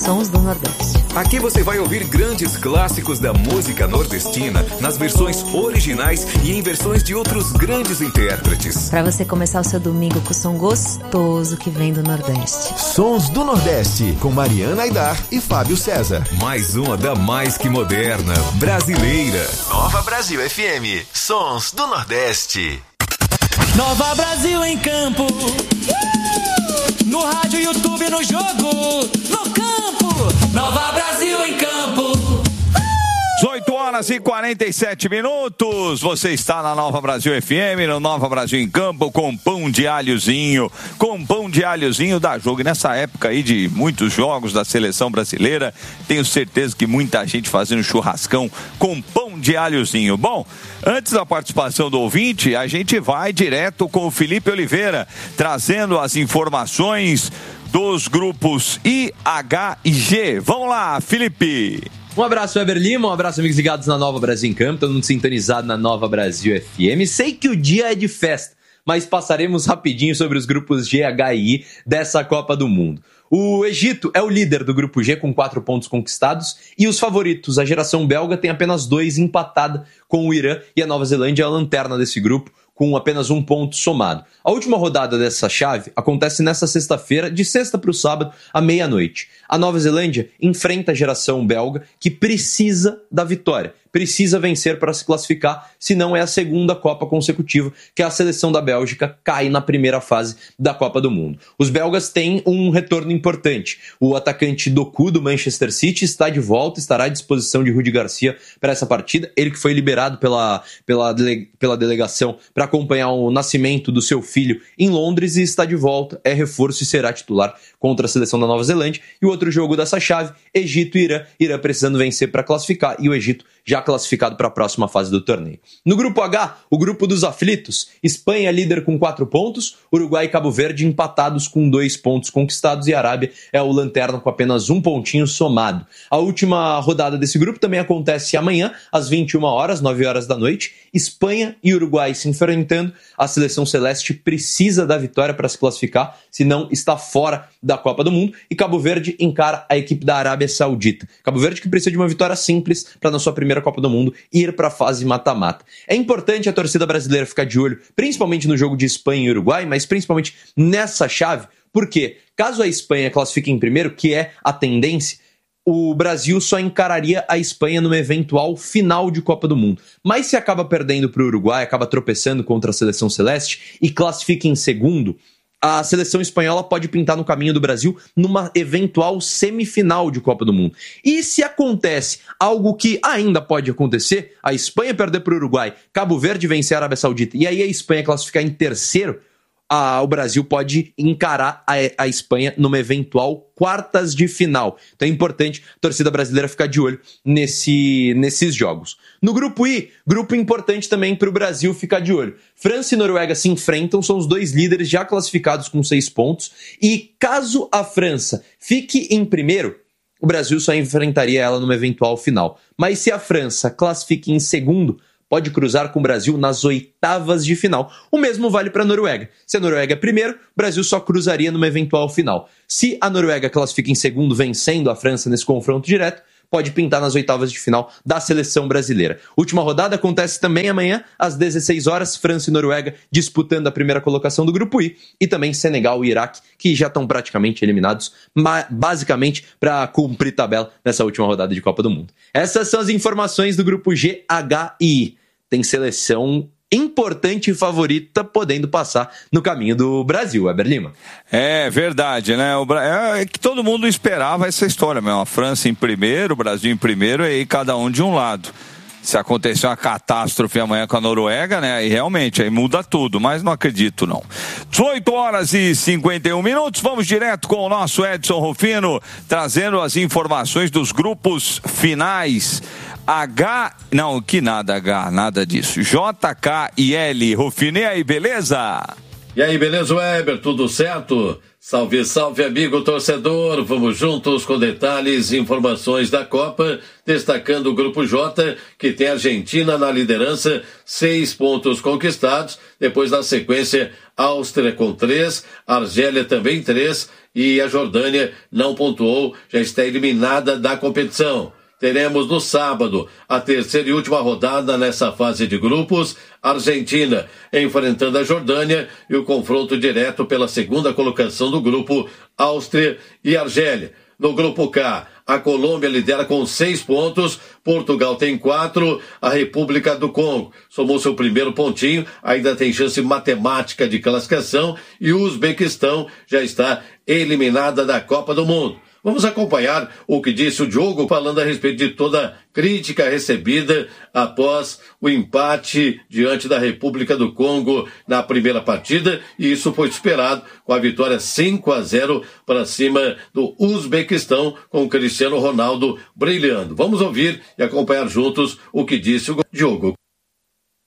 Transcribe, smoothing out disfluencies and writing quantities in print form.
Sons do Nordeste. Aqui você vai ouvir grandes clássicos da música nordestina nas versões originais e em versões de outros grandes intérpretes. Para você começar o seu domingo com o som gostoso que vem do Nordeste. Sons do Nordeste, com Mariana Aidar e Fábio César. Mais uma da mais que moderna, brasileira. Nova Brasil FM, Sons do Nordeste. Nova Brasil em campo. No rádio, YouTube, no jogo, no campo. Nova Brasil em campo. 18h47. Você está na Nova Brasil FM, no Nova Brasil em Campo, com pão de alhozinho. Com pão de alhozinho dá jogo. E nessa época aí de muitos jogos da seleção brasileira, tenho certeza que muita gente fazendo churrascão com pão de alhozinho. Bom, antes da participação do ouvinte, a gente vai direto com o Felipe Oliveira, trazendo as informações dos grupos I, H e G. Vamos lá, Felipe. Um abraço, Weber Lima, um abraço, amigos ligados na Nova Brasil em Campo, todo mundo sintonizado na Nova Brasil FM. Sei que o dia é de festa, mas passaremos rapidinho sobre os grupos G, H e I dessa Copa do Mundo. O Egito é o líder do grupo G com 4 pontos conquistados e os favoritos, a geração belga, tem apenas 2, empatada com o Irã, e a Nova Zelândia é a lanterna desse grupo, com apenas 1 ponto somado. A última rodada dessa chave acontece nesta sexta-feira, de sexta para o sábado, à meia-noite. A Nova Zelândia enfrenta a geração belga, que precisa da vitória, precisa vencer para se classificar, senão é a segunda Copa consecutiva que a seleção da Bélgica cai na primeira fase da Copa do Mundo. Os belgas têm um retorno importante. O atacante Doku, do Manchester City, está de volta, estará à disposição de Rudi Garcia para essa partida. Ele que foi liberado pela delegação para acompanhar o nascimento do seu filho em Londres e está de volta, é reforço e será titular contra a seleção da Nova Zelândia. E o outro jogo dessa chave, Egito e Irã. Irã precisando vencer para classificar e o Egito já classificado para a próxima fase do torneio. No grupo H, o grupo dos aflitos, Espanha líder com 4 pontos, Uruguai e Cabo Verde empatados com 2 pontos conquistados e a Arábia é o lanterna com apenas 1 pontinho somado. A última rodada desse grupo também acontece amanhã, às 21 horas, 9 horas da noite, Espanha e Uruguai se enfrentando. A seleção celeste precisa da vitória para se classificar, senão está fora da Copa do Mundo, e Cabo Verde encara a equipe da Arábia Saudita. Cabo Verde que precisa de uma vitória simples para na sua primeira Copa do Mundo ir para a fase mata-mata. É importante a torcida brasileira ficar de olho, principalmente no jogo de Espanha e Uruguai, mas principalmente nessa chave, porque caso a Espanha classifique em primeiro, que é a tendência, o Brasil só encararia a Espanha numa eventual final de Copa do Mundo. Mas se acaba perdendo para o Uruguai, acaba tropeçando contra a seleção celeste e classifica em segundo, a seleção espanhola pode pintar no caminho do Brasil numa eventual semifinal de Copa do Mundo. E se acontece algo que ainda pode acontecer, a Espanha perder para o Uruguai, Cabo Verde vencer a Arábia Saudita e aí a Espanha classificar em terceiro, o Brasil pode encarar a Espanha numa eventual quartas de final. Então é importante a torcida brasileira ficar de olho nesses jogos. No grupo I, grupo importante também para o Brasil ficar de olho. França e Noruega se enfrentam, são os 2 líderes já classificados com 6 pontos. E caso a França fique em primeiro, o Brasil só enfrentaria ela numa eventual final. Mas se a França classifique em segundo, pode cruzar com o Brasil nas oitavas de final. O mesmo vale para a Noruega. Se a Noruega é primeiro, o Brasil só cruzaria numa eventual final. Se a Noruega classifica em segundo, vencendo a França nesse confronto direto, pode pintar nas oitavas de final da seleção brasileira. Última rodada acontece também amanhã, às 16 horas, França e Noruega disputando a primeira colocação do grupo I, e também Senegal e Iraque, que já estão praticamente eliminados, basicamente para cumprir tabela nessa última rodada de Copa do Mundo. Essas são as informações do grupo G, H e I. Tem seleção importante e favorita podendo passar no caminho do Brasil, Weber Lima. É verdade, né? É que todo mundo esperava essa história mesmo. A França em primeiro, o Brasil em primeiro, e aí cada um de um lado. Se acontecer uma catástrofe amanhã com a Noruega, né? Aí realmente, aí muda tudo, mas não acredito não. 18h51, vamos direto com o nosso Edson Rufino, trazendo as informações dos grupos finais. Nada disso. JK e L. Rufino, e aí, beleza? E aí, beleza, Weber? Tudo certo? Salve, salve, amigo torcedor. Vamos juntos com detalhes e informações da Copa, destacando o Grupo J, que tem a Argentina na liderança, 6 pontos conquistados. Depois, na sequência, Áustria com 3, Argélia também 3 e a Jordânia não pontuou, já está eliminada da competição. Teremos no sábado a terceira e última rodada nessa fase de grupos, Argentina enfrentando a Jordânia e o confronto direto pela segunda colocação do grupo, Áustria e Argélia. No grupo K, a Colômbia lidera com 6 pontos, Portugal tem 4, a República do Congo somou seu primeiro pontinho, ainda tem chance matemática de classificação e o Uzbequistão já está eliminada da Copa do Mundo. Vamos acompanhar o que disse o Diogo falando a respeito de toda a crítica recebida após o empate diante da República do Congo na primeira partida, e isso foi superado com a vitória 5-0 para cima do Uzbequistão, com o Cristiano Ronaldo brilhando. Vamos ouvir e acompanhar juntos o que disse o Diogo.